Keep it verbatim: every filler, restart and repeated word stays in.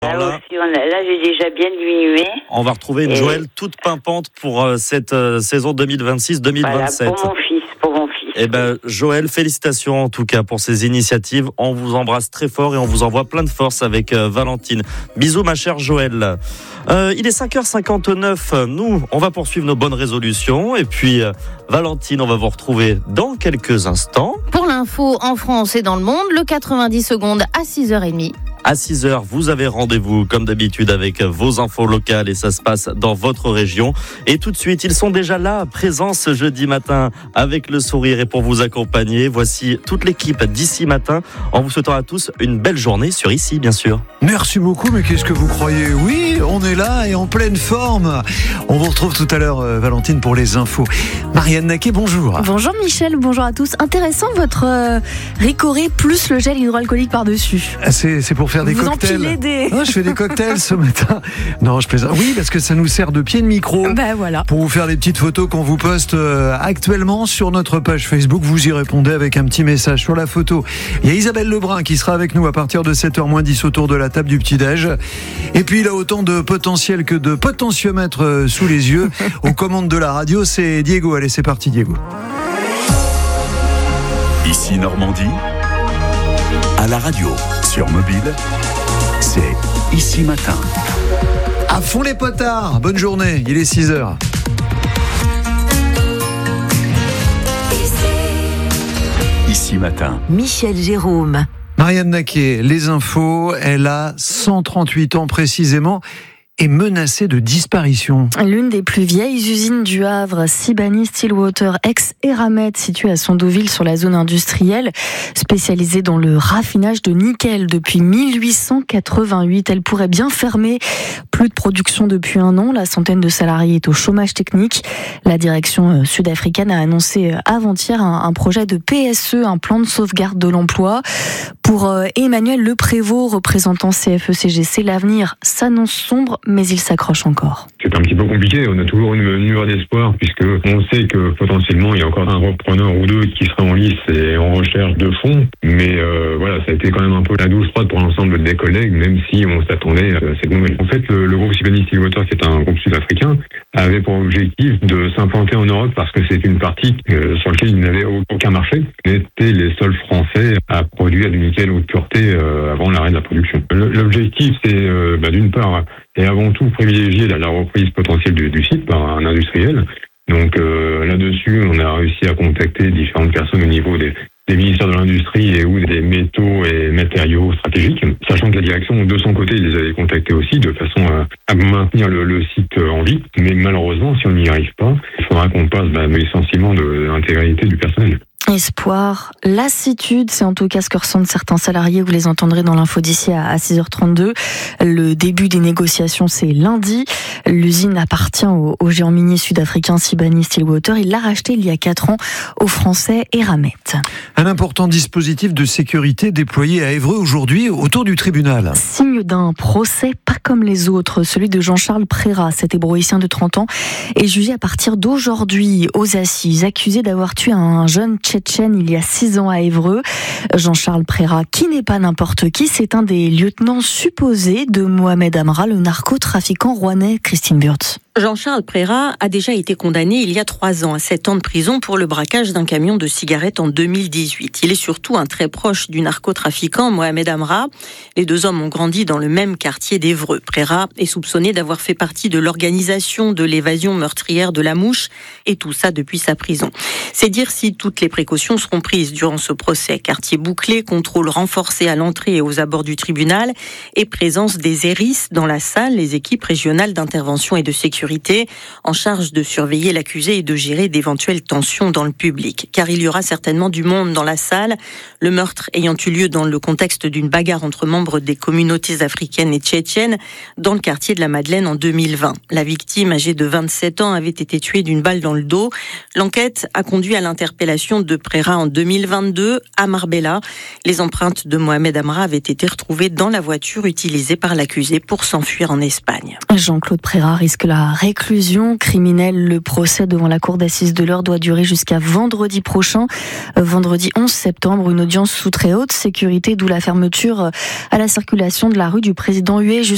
Alors là, là, aussi, on a, là, j'ai déjà bien diminué. On va retrouver une Et... Joëlle toute pimpante pour euh, cette euh, saison deux mille vingt-six deux mille vingt-sept. Voilà, pour mon fils, pour mon fils. Eh ben, Joëlle, félicitations en tout cas pour ces initiatives. On vous embrasse très fort et on vous envoie plein de force avec euh, Valentine. Bisous ma chère Joëlle. Euh, il est cinq heures cinquante-neuf. Nous, on va poursuivre nos bonnes résolutions. Et puis, euh, Valentine, on va vous retrouver dans quelques instants. Pour l'info en France et dans le monde, le quatre-vingt-dix secondes à six heures trente. À six heures, vous avez rendez-vous, comme d'habitude, avec vos infos locales et ça se passe dans votre région. Et tout de suite, ils sont déjà là, présents ce jeudi matin, avec le sourire et pour vous accompagner. Voici toute l'équipe d'Ici Matin, en vous souhaitant à tous une belle journée sur Ici, bien sûr. Merci beaucoup, mais qu'est-ce que vous croyez ? Oui, on est là et en pleine forme. On vous retrouve tout à l'heure, euh, Valentine, pour les infos. Marianne Naquet, bonjour. Bonjour Michel, bonjour à tous. Intéressant votre euh, Ricoré plus le gel hydroalcoolique par-dessus. C'est, c'est pour faire des vous cocktails. Vous empilez des... Ah, je fais des cocktails ce matin. Non, je plaisante. Oui, parce que ça nous sert de pied de micro. Ben voilà. Pour vous faire les petites photos qu'on vous poste euh, actuellement sur notre page Facebook. Vous y répondez avec un petit message sur la photo. Il y a Isabelle Lebrun qui sera avec nous à partir de sept heures moins dix autour de la table du petit-déj. Et puis il a autant de potentiel que de potentiomètre euh, sous les yeux. Aux commandes de la radio, c'est Diego. Allez, c'est parti Diego. Ici Normandie, à la radio, sur mobile, c'est Ici Matin. À fond les potards, bonne journée, il est six heures. Ici Matin. Michel Jérôme. Marianne Naquet, les infos, elle a cent trente-huit ans précisément. Est menacée de disparition. L'une des plus vieilles usines du Havre, Sibany-Stillwater, ex-Eramet, située à Sandouville sur la zone industrielle, spécialisée dans le raffinage de nickel depuis mille huit cent quatre-vingt-huit. Elle pourrait bien fermer. Plus de production depuis un an. La centaine de salariés est au chômage technique. La direction sud-africaine a annoncé avant-hier un, un projet de P S E, un plan de sauvegarde de l'emploi. Pour Emmanuel Leprévost, représentant C F E C G C, l'avenir s'annonce sombre, mais il s'accroche encore. C'est un petit peu compliqué, on a toujours une lueur d'espoir puisque on sait que potentiellement il y a encore un repreneur ou deux qui sera en lice et en recherche de fonds, mais euh, voilà, ça a été quand même un peu la douche froide pour l'ensemble des collègues, même si on s'attendait à cette nouvelle. En fait, le, le groupe Sibany-Stillwater, qui est un groupe sud-africain, avait pour objectif de s'implanter en Europe parce que c'est une partie euh, sur laquelle il n'avait aucun marché. Ils étaient les seuls Français à produire du nickel haute pureté euh, avant l'arrêt de la production. L'objectif, c'est euh, bah, d'une part et avant tout privilégier la, la reprise potentielle du, du site par un industriel. Donc euh, là-dessus, on a réussi à contacter différentes personnes au niveau des, des ministères de l'Industrie et ou des métaux et matériaux stratégiques, sachant que la direction, de son côté, les avait contactés aussi de façon à, à maintenir le, le site en vie. Mais malheureusement, si on n'y arrive pas, il faudra qu'on passe bah, licenciement de, de l'intégralité du personnel. Espoir, lassitude, c'est en tout cas ce que ressentent certains salariés. Vous les entendrez dans l'info d'ici à six heures trente-deux. Le début des négociations, c'est lundi. L'usine appartient au, au géant minier sud-africain Sibany-Stillwater. Il l'a racheté il y a quatre ans au français Eramet. Un important dispositif de sécurité déployé à Évreux aujourd'hui autour du tribunal. Signe d'un procès pas comme les autres. Celui de Jean-Charles Préra, cet hébroïcien de trente ans, est jugé à partir d'aujourd'hui aux assises, accusé d'avoir tué un jeune tchétchène il y a six ans à Évreux. Jean-Charles Préra, qui n'est pas n'importe qui, c'est un des lieutenants supposés de Mohamed Amra, le narcotrafiquant rouennais. Christine Burtz. Jean-Charles Préra a déjà été condamné il y a trois ans à sept ans de prison pour le braquage d'un camion de cigarettes en deux mille dix-huit. Il est surtout un très proche du narcotrafiquant Mohamed Amra. Les deux hommes ont grandi dans le même quartier d'Évreux. Préra est soupçonné d'avoir fait partie de l'organisation de l'évasion meurtrière de la Mouche, et tout ça depuis sa prison. C'est dire si toutes les précautions seront prises durant ce procès. Quartier bouclé, contrôle renforcé à l'entrée et aux abords du tribunal, et présence des E R I S dans la salle, les équipes régionales d'intervention et de sécurité en charge de surveiller l'accusé et de gérer d'éventuelles tensions dans le public. Car il y aura certainement du monde dans la salle, le meurtre ayant eu lieu dans le contexte d'une bagarre entre membres des communautés africaines et tchétchènes dans le quartier de la Madeleine en deux mille vingt. La victime, âgée de vingt-sept ans, avait été tuée d'une balle dans le dos. L'enquête a conduit à l'interpellation de Préra en deux mille vingt-deux à Marbella. Les empreintes de Mohamed Amra avaient été retrouvées dans la voiture utilisée par l'accusé pour s'enfuir en Espagne. Jean-Claude Préra risque la réclusion criminelle. Le procès devant la cour d'assises de l'Eure doit durer jusqu'à vendredi prochain, vendredi onze septembre, une audience sous très haute sécurité, d'où la fermeture à la circulation de la rue du Président Huet.